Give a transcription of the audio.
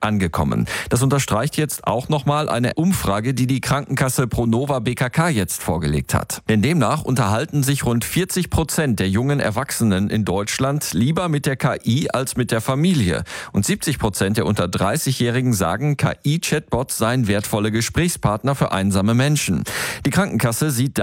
angekommen. Das unterstreicht jetzt auch nochmal eine Umfrage, die die Krankenkasse Pronova BKK jetzt vorgelegt hat. Denn demnach unterhalten sich rund 40% der jungen Erwachsenen in Deutschland lieber mit der KI als mit der Familie. Und 70% der unter 30-Jährigen sagen, KI-Chatbots seien wertvolle Gesprächspartner für einsame Menschen. Die Krankenkasse sieht